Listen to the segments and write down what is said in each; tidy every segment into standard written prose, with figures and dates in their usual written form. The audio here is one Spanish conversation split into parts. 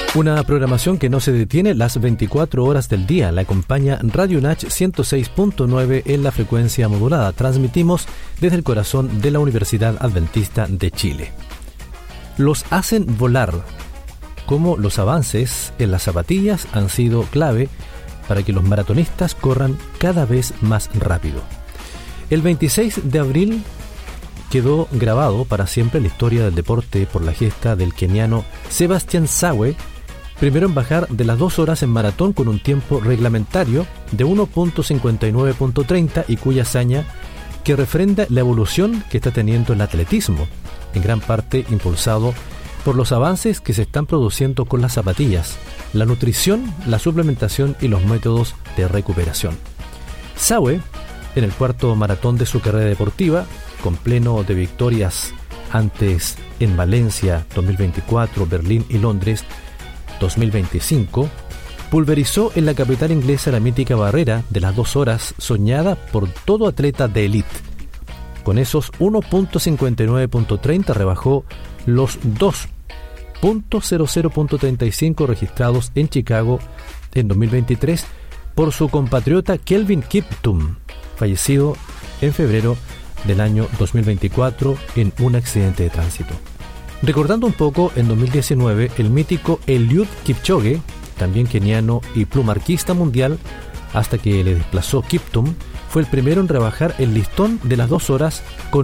Una programación que no se detiene las 24 horas del día. La acompaña Radio UNACH 106.9 en la frecuencia modulada. Transmitimos desde el corazón de la Universidad Adventista de Chile. Los hacen volar. Como los avances en las zapatillas han sido clave para que los maratonistas corran cada vez más rápido. El 26 de abril quedó grabado para siempre la historia del deporte por la gesta del keniano Sebastian Sawe, primero en bajar de las 2 horas en maratón con un tiempo reglamentario de 1.59.30 y cuya hazaña que refrenda la evolución que está teniendo el atletismo, en gran parte impulsado por los avances que se están produciendo con las zapatillas, la nutrición, la suplementación y los métodos de recuperación. Sawe, en el cuarto maratón de su carrera deportiva, con pleno de victorias antes en Valencia 2024, Berlín y Londres 2025, pulverizó en la capital inglesa la mítica barrera de las 2 horas soñada por todo atleta de élite. Con esos 1.59.30 rebajó los 2.00.35 registrados en Chicago en 2023 por su compatriota Kelvin Kiptum, fallecido en febrero del año 2024 en un accidente de tránsito. Recordando un poco, en 2019, el mítico Eliud Kipchoge, también keniano y plumarquista mundial, hasta que le desplazó Kiptum, fue el primero en rebajar el listón de las 2 horas con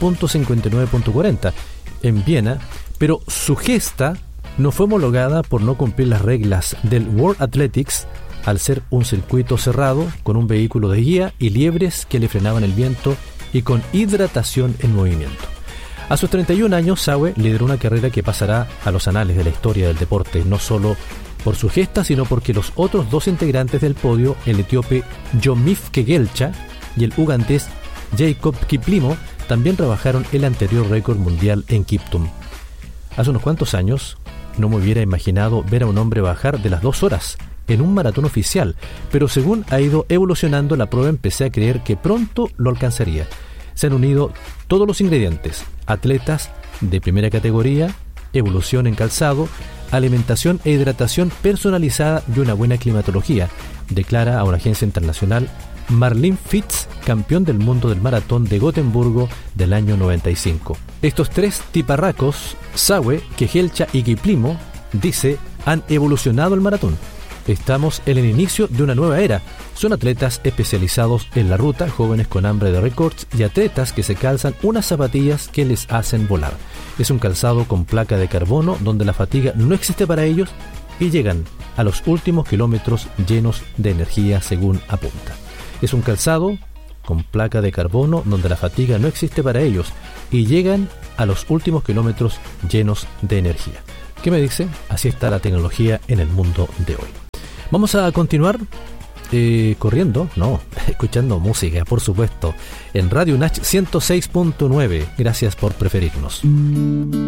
1.59.40 en Viena, pero su gesta no fue homologada por no cumplir las reglas del World Athletics al ser un circuito cerrado con un vehículo de guía y liebres que le frenaban el viento y con hidratación en movimiento. A sus 31 años, Sawe lideró una carrera que pasará a los anales de la historia del deporte, no solo por su gesta, sino porque los otros 2 integrantes del podio, el etíope Jomif Kegelcha y el ugandés Jacob Kiplimo, también rebajaron el anterior récord mundial en Kiptum. Hace unos cuantos años no me hubiera imaginado ver a un hombre bajar de las 2 horas en un maratón oficial, pero según ha ido evolucionando la prueba empecé a creer que pronto lo alcanzaría. Se han unido todos los ingredientes: atletas de primera categoría, evolución en calzado, alimentación e hidratación personalizada y una buena climatología, declara a una agencia internacional Marlene Fitz, campeón del mundo del maratón de Gotemburgo del año 95. Estos 3 tiparracos, Sawe, Kegelcha y Kiplimo, dice, han evolucionado el maratón. Estamos en el inicio de una nueva era. Son atletas especializados en la ruta, jóvenes con hambre de récords y atletas que se calzan unas zapatillas que les hacen volar. Es un calzado con placa de carbono donde la fatiga no existe para ellos y llegan a los últimos kilómetros llenos de energía, según apunta. Es un calzado con placa de carbono donde la fatiga no existe para ellos y llegan a los últimos kilómetros llenos de energía. ¿Qué me dice? Así está la tecnología en el mundo de hoy. Vamos a continuar escuchando música, por supuesto, en Radio UNACH 106.9. Gracias por preferirnos.